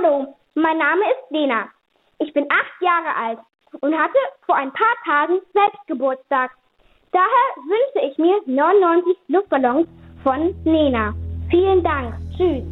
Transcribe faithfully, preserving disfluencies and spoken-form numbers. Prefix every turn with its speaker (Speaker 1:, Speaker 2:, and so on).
Speaker 1: Hallo, mein Name ist Lena. Ich bin acht Jahre alt und hatte vor ein paar Tagen selbst Geburtstag. Daher wünsche ich mir neunundneunzig Luftballons von Lena. Vielen Dank. Tschüss.